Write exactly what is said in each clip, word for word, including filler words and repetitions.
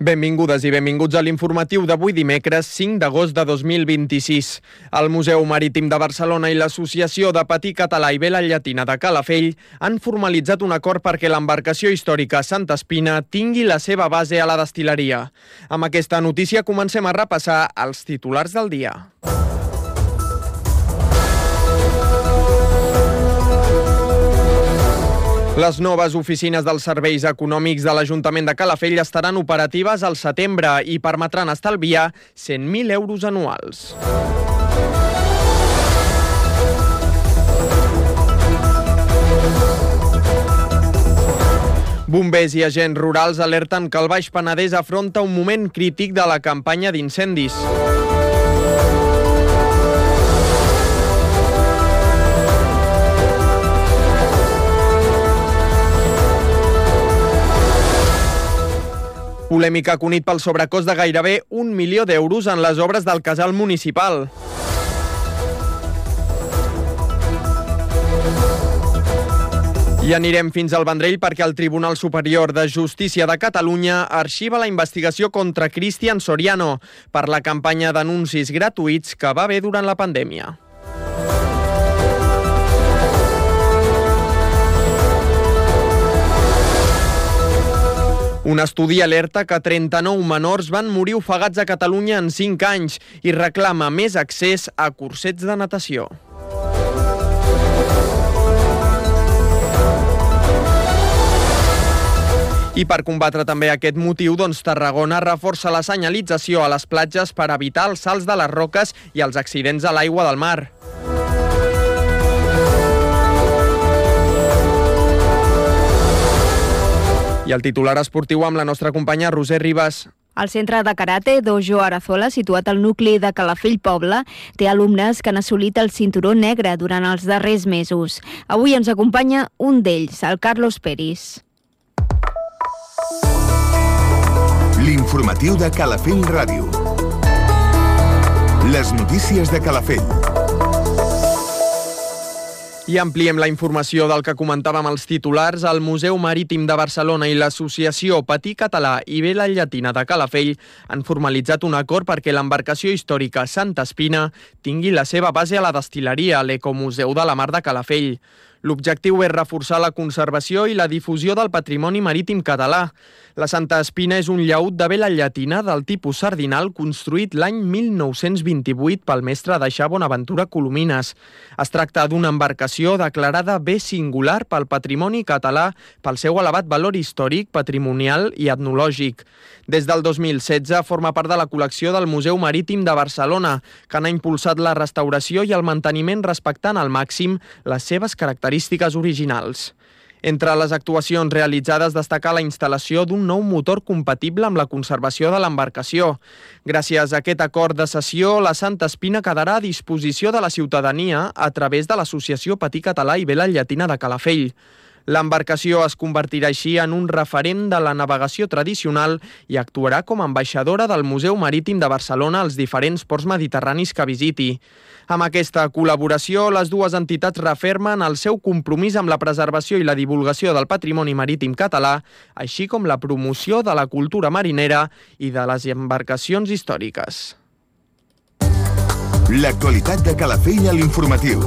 Benvingudes i benvinguts a l'informatiu d'avui dimecres cinc d'agost de dos mil vint-i-sis. El Museu Marítim de Barcelona i l'Associació de Patí Català i Vela Llatina de Calafell han formalitzat un acord perquè l'embarcació històrica Santa Espina tingui la seva base a la destil·leria. Amb aquesta notícia comencem a repassar els titulars del dia. Les noves oficines dels serveis econòmics de l'Ajuntament de Calafell estaran operatives al setembre i permetran estalviar cent mil euros anuals. Bombers i agents rurals alerten que el Baix Penedès afronta un moment crític de la campanya d'incendis. Polèmica Cunit pel sobrecost de gairebé un milió d'euros en les obres del casal municipal. I anirem fins al Vendrell perquè el Tribunal Superior de Justícia de Catalunya arxiva la investigació contra Cristian Soriano per la campanya d'anuncis gratuïts que va haver durant la pandèmia. Un estudi alerta que trenta-nou menors van morir ofegats a Catalunya en cinc anys i reclama més accés a cursets de natació. I per combatre també aquest motiu, doncs Tarragona reforça la senyalització a les platges per evitar els salts de les roques i els accidents a l'aigua del mar. I el titular esportiu amb la nostra companya Roser Ribas. El centre de karate Dojo Arazola, situat al nucli de Calafell Poble, té alumnes que han assolit el cinturó negre durant els darrers mesos. Avui ens acompanya un d'ells, el Carlos Peris. L'informatiu de Calafell Ràdio. Les notícies de Calafell. I ampliem la informació del que comentàvem als titulars. El Museu Marítim de Barcelona i l'Associació Patí Català i Vela Llatina de Calafell han formalitzat un acord perquè l'embarcació històrica Santa Espina tingui la seva base a la destil·leria, a l'Ecomuseu de la Mar de Calafell. L'objectiu és reforçar la conservació i la difusió del patrimoni marítim català. La Santa Espina és un llaüt de vela llatina del tipus sardinal construït l'any mil nou-cents vint-i-vuit pel mestre deixà Bonaventura Colomines. Es tracta d'una embarcació declarada bé singular pel patrimoni català pel seu elevat valor històric, patrimonial i etnològic. Des del dos mil setze forma part de la col·lecció del Museu Marítim de Barcelona, que n'ha impulsat la restauració i el manteniment respectant al màxim les seves característiques originals. Entre les actuacions realitzades destaca la instal·lació d'un nou motor compatible amb la conservació de l'embarcació. Gràcies a aquest acord de cessió, la Santa Espina quedarà a disposició de la ciutadania a través de l'Associació Patí Català i Vela Llatina de Calafell. L'embarcació es convertirà així en un referent de la navegació tradicional i actuarà com a ambaixadora del Museu Marítim de Barcelona als diferents ports mediterranis que visiti. Amb aquesta col·laboració, les dues entitats refermen el seu compromís amb la preservació i la divulgació del patrimoni marítim català, així com la promoció de la cultura marinera i de les embarcacions històriques. L'actualitat de Calafell a l'informatiu.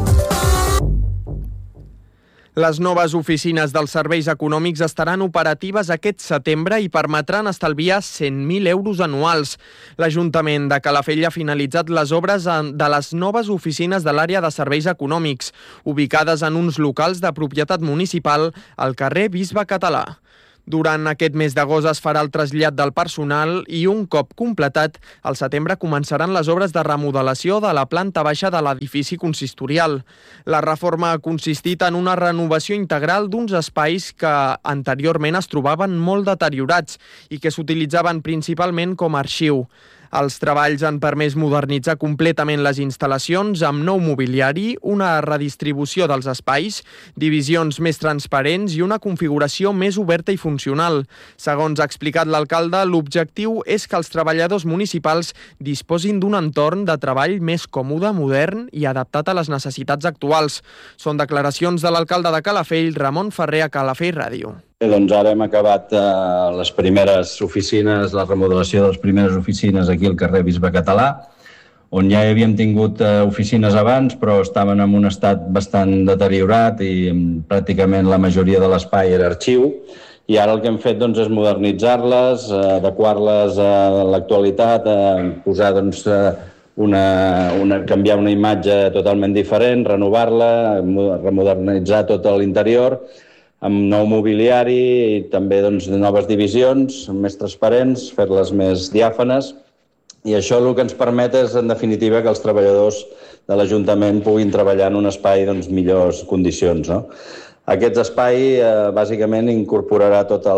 Les noves oficines dels serveis econòmics estaran operatives aquest setembre i permetran estalviar cent mil euros anuals. L'Ajuntament de Calafell ha finalitzat les obres de les noves oficines de l'àrea de serveis econòmics, ubicades en uns locals de propietat municipal al carrer Bisbe Català. Durant aquest mes d'agost es farà el trasllat del personal i un cop completat, al setembre començaran les obres de remodelació de la planta baixa de l'edifici consistorial. La reforma ha consistit en una renovació integral d'uns espais que anteriorment es trobaven molt deteriorats i que s'utilitzaven principalment com a arxiu. Els treballs han permès modernitzar completament les instal·lacions amb nou mobiliari, una redistribució dels espais, divisions més transparents i una configuració més oberta i funcional. Segons ha explicat l'alcalde, l'objectiu és que els treballadors municipals disposin d'un entorn de treball més còmode, modern i adaptat a les necessitats actuals. Són declaracions de l'alcalde de Calafell, Ramon Ferrer, a Calafell Ràdio. Bé, doncs ara hem acabat eh, les primeres oficines, la remodelació de les primeres oficines aquí al carrer Bisbe Català, on ja havíem tingut eh, oficines abans, però estaven en un estat bastant deteriorat i pràcticament la majoria de l'espai era arxiu. I ara el que hem fet doncs, és modernitzar-les, eh, adequar-les a l'actualitat, eh, posar doncs, una, una, canviar una imatge totalment diferent, renovar-la, remodernitzar tot l'interior, amb nou mobiliari i també doncs, noves divisions, més transparents, fer-les més diàfanes. I això el que ens permet és, en definitiva, que els treballadors de l'Ajuntament puguin treballar en un espai doncs, millors condicions. No? Aquest espai, eh, bàsicament, incorporarà tota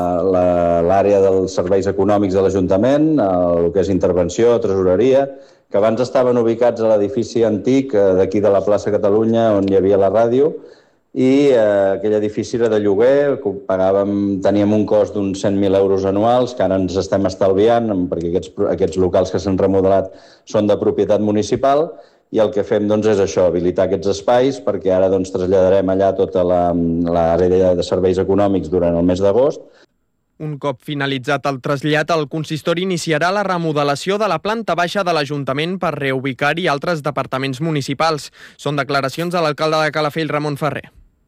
l'àrea dels serveis econòmics de l'Ajuntament, el que és intervenció, tresoreria, que abans estaven ubicats a l'edifici antic eh, d'aquí de la plaça Catalunya, on hi havia la ràdio, i eh, aquell edifici era de lloguer, pagàvem, teníem un cost d'uns cent mil euros anuals, que ara ens estem estalviant, perquè aquests, aquests locals que s'han remodelat són de propietat municipal, i el que fem doncs, és això, habilitar aquests espais, perquè ara doncs, traslladarem allà tota l'àrea de serveis econòmics durant el mes d'agost. Un cop finalitzat el trasllat, el consistori iniciarà la remodelació de la planta baixa de l'Ajuntament per reubicar-hi altres departaments municipals. Són declaracions de l'alcalde de Calafell, Ramon Ferrer.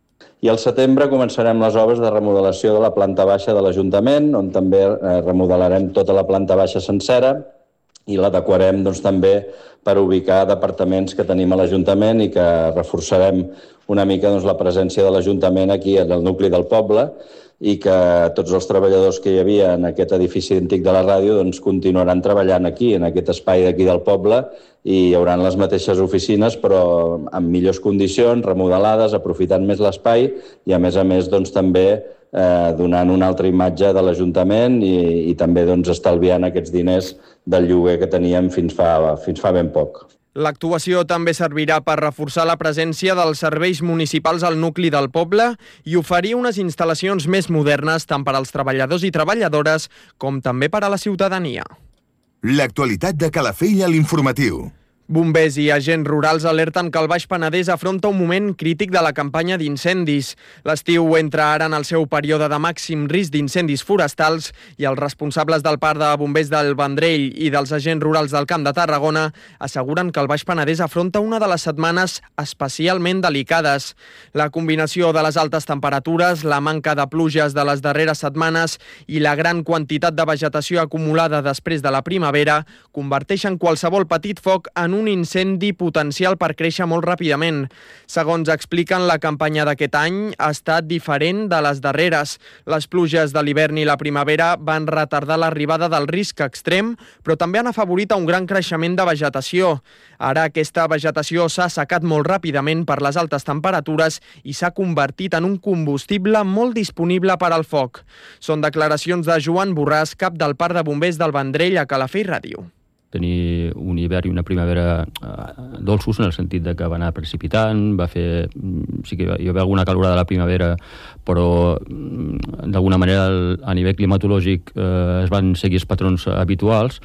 I al setembre començarem les obres de remodelació de la planta baixa de l'Ajuntament, on també remodelarem tota la planta baixa sencera i l'adequarem doncs, també per ubicar departaments que tenim a l'Ajuntament i que reforçarem una mica doncs, la presència de l'Ajuntament aquí en el nucli del poble i que tots els treballadors que hi havia en aquest edifici antic de la ràdio doncs, continuaran treballant aquí, en aquest espai d'aquí del poble, i hi haurà les mateixes oficines, però en millors condicions, remodelades, aprofitant més l'espai i, a més a més, doncs, també eh, donant una altra imatge de l'Ajuntament i, i també doncs, estalviant aquests diners del lloguer que teníem fins fa, fins fa ben poc. L'actuació també servirà per reforçar la presència dels serveis municipals al nucli del poble i oferir unes instal·lacions més modernes tant per als treballadors i treballadores com també per a la ciutadania. L'actualitat de Calafell a l'informatiu. Bombers i agents rurals alerten que el Baix Penedès afronta un moment crític de la campanya d'incendis. L'estiu entra ara en el seu període de màxim risc d'incendis forestals i els responsables del Parc de Bombers del Vendrell i dels agents rurals del Camp de Tarragona asseguren que el Baix Penedès afronta una de les setmanes especialment delicades. La combinació de les altes temperatures, la manca de pluges de les darreres setmanes i la gran quantitat de vegetació acumulada després de la primavera converteixen qualsevol petit foc en un un incendi potencial per créixer molt ràpidament. Segons expliquen, la campanya d'aquest any ha estat diferent de les darreres. Les pluges de l'hivern i la primavera van retardar l'arribada del risc extrem, però també han afavorit a un gran creixement de vegetació. Ara aquesta vegetació s'ha assecat molt ràpidament per les altes temperatures i s'ha convertit en un combustible molt disponible per al foc. Són declaracions de Joan Borràs, cap del Parc de Bombers del Vendrell a Calafell Ràdio. Tenir un hivern i una primavera dolços en el sentit de que va anar precipitant, va fer, sí que hi va haver alguna calorada a la primavera, però d'alguna manera a nivell climatològic eh, es van seguir els patrons habituals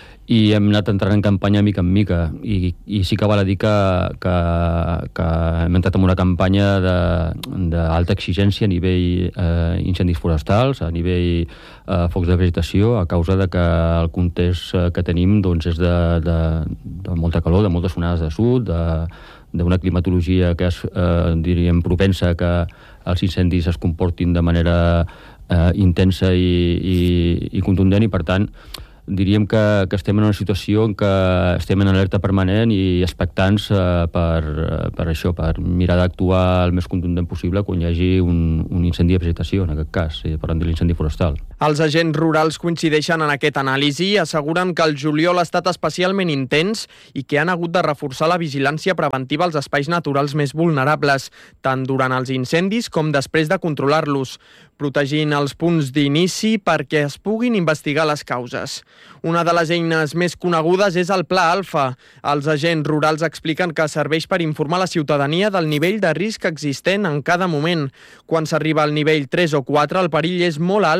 i hem anat entrant en campanya mica en mica i, i sí que val a dir que, que, que hem entrat en una campanya d'alta exigència a nivell eh, incendis forestals, a nivell eh, focs de vegetació, a causa de que el context que tenim doncs, és de, de, de molta calor, de moltes onades de sud, d'una climatologia que és, eh, diríem, propensa que els incendis es comportin de manera eh, intensa i, i, i contundent i, per tant, diríem que, que estem en una situació en què estem en alerta permanent i expectants eh, per, per això, per mirar d'actuar el més contundent possible quan hi hagi un, un incendi de vegetació, en aquest cas, eh, parlant de l'incendi forestal. Els agents rurals coincideixen en aquest anàlisi, asseguren que el juliol ha estat especialment intens i que han hagut de reforçar la vigilància preventiva als espais naturals més vulnerables, tant durant els incendis com després de controlar-los, protegint els punts d'inici perquè es puguin investigar les causes. Una de les eines més conegudes és el Pla Alfa. Els agents rurals expliquen que serveix per informar la ciutadania del nivell de risc existent en cada moment. Quan s'arriba al nivell tres o quatre, el perill és molt alt o extrem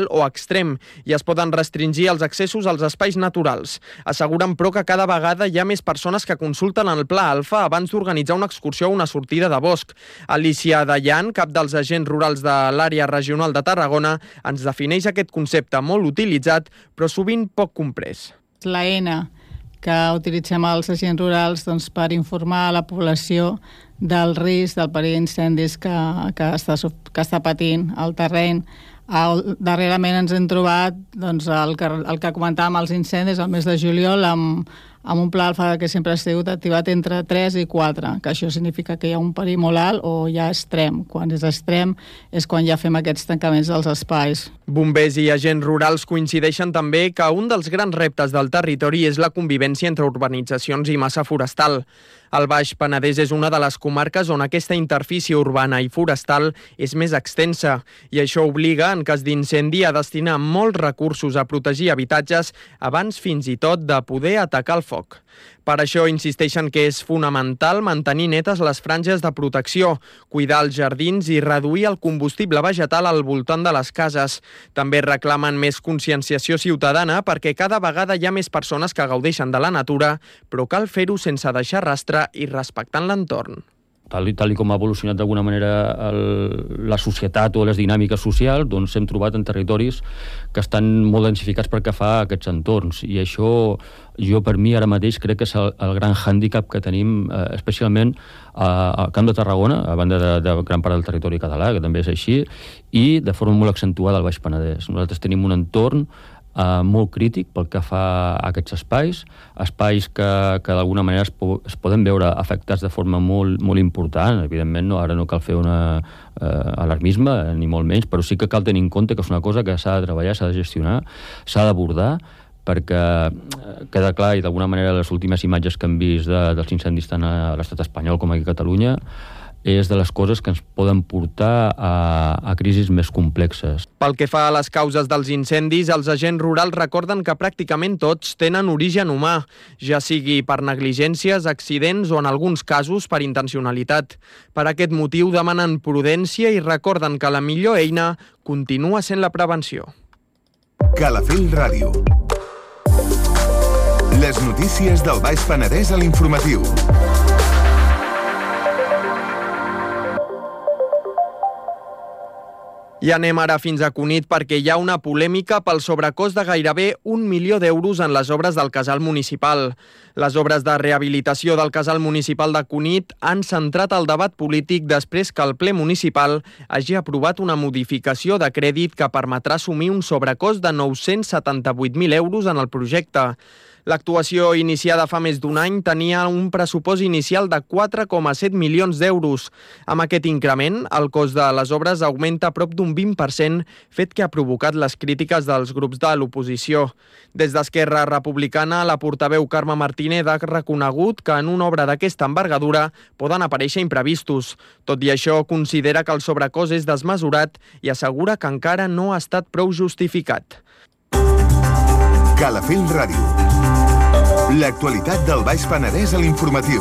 extrem i es poden restringir els accessos als espais naturals. Asseguren, però, que cada vegada hi ha més persones que consulten el Pla Alfa abans d'organitzar una excursió o una sortida de bosc. Alicia Dayan, cap dels agents rurals de l'àrea regional de Tarragona, ens defineix aquest concepte molt utilitzat, però sovint poc comprès. La eina que utilitzem els agents rurals doncs, per informar a la població del risc, del perill d'incendis que, que, està, que està patint el terreny. El, darrerament ens hem trobat doncs, el, que, el que comentàvem, els incendis el mes de juliol amb, amb un pla alfa que sempre ha sigut activat entre tres i quatre, que això significa que hi ha un perill molt alt o ja extrem. Quan és extrem és quan ja fem aquests tancaments dels espais. Bombers i agents rurals coincideixen també que un dels grans reptes del territori és la convivència entre urbanitzacions i massa forestal. El Baix Penedès és una de les comarques on aquesta interfície urbana i forestal és més extensa i això obliga, en cas d'incendi, a destinar molts recursos a protegir habitatges abans fins i tot de poder atacar el foc. Per això insisteixen que és fonamental mantenir netes les franges de protecció, cuidar els jardins i reduir el combustible vegetal al voltant de les cases. També reclamen més conscienciació ciutadana perquè cada vegada hi ha més persones que gaudeixen de la natura, però cal fer-ho sense deixar rastre i respectant l'entorn. Tal, tal com ha evolucionat d'alguna manera el, la societat o les dinàmiques socials, doncs hem trobat en territoris que estan molt densificats pel que fa a aquests entorns. I això, jo per mi ara mateix crec que és el, el gran hàndicap que tenim, eh, especialment al Camp de Tarragona, a banda de, de gran part del territori català, que també és així, i de forma molt accentuada al Baix Penedès. Nosaltres tenim un entorn Uh, molt crític pel que fa a aquests espais, espais que, que d'alguna manera es, po es poden veure afectats de forma molt, molt important. Evidentment, no, ara no cal fer un uh, alarmisme, ni molt menys, però sí que cal tenir en compte que és una cosa que s'ha de treballar, s'ha de gestionar, s'ha d'abordar, perquè queda clar, i d'alguna manera les últimes imatges que hem vist de, dels incendis tant a l'estat espanyol com aquí a Catalunya, és de les coses que ens poden portar a, a crisis més complexes. Pel que fa a les causes dels incendis, els agents rurals recorden que pràcticament tots tenen origen humà, ja sigui per negligències, accidents o en alguns casos per intencionalitat. Per aquest motiu demanen prudència i recorden que la millor eina continua sent la prevenció. Calafell Ràdio. Les notícies del Baix Penedès a l'informatiu. I anem ara fins a Cunit perquè hi ha una polèmica pel sobrecost de gairebé un milió d'euros en les obres del casal municipal. Les obres de rehabilitació del casal municipal de Cunit han centrat el debat polític després que el ple municipal hagi aprovat una modificació de crèdit que permetrà assumir un sobrecost de nou-cents setanta-vuit mil euros en el projecte. L'actuació iniciada fa més d'un any tenia un pressupost inicial de quatre coma set milions d'euros. Amb aquest increment, el cost de les obres augmenta a prop d'un vint per cent, fet que ha provocat les crítiques dels grups de l'oposició. Des d'Esquerra Republicana, la portaveu Carme Martínez ha reconegut que en una obra d'aquesta envergadura poden aparèixer imprevistos. Tot i això, considera que el sobrecost és desmesurat i assegura que encara no ha estat prou justificat. Calafell Ràdio. L'actualitat del Baix Penedès a l'informatiu.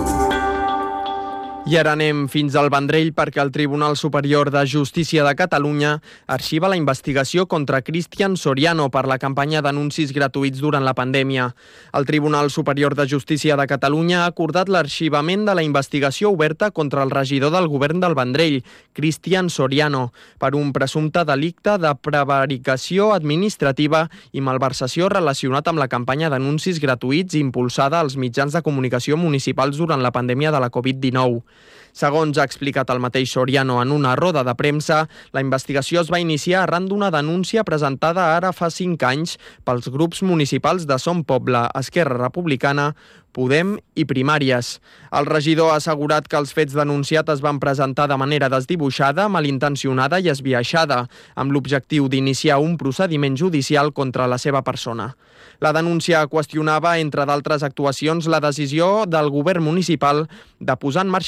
I ara anem fins al Vendrell perquè el Tribunal Superior de Justícia de Catalunya arxiva la investigació contra Cristian Soriano per la campanya d'anuncis gratuïts durant la pandèmia. El Tribunal Superior de Justícia de Catalunya ha acordat l'arxivament de la investigació oberta contra el regidor del govern del Vendrell, Cristian Soriano, per un presumpte delicte de prevaricació administrativa i malversació relacionat amb la campanya d'anuncis gratuïts impulsada als mitjans de comunicació municipals durant la pandèmia de la covid dinou. Segons ha explicat el mateix Soriano en una roda de premsa, la investigació es va iniciar arran d'una denúncia presentada ara fa cinc anys pels grups municipals de Som Poble, Esquerra Republicana, Podem i Primàries. El regidor ha assegurat que els fets denunciats es van presentar de manera desdibuixada, malintencionada i esbiaixada, amb l'objectiu d'iniciar un procediment judicial contra la seva persona. La denúncia qüestionava, entre d'altres actuacions, la decisió del govern municipal de posar en marxa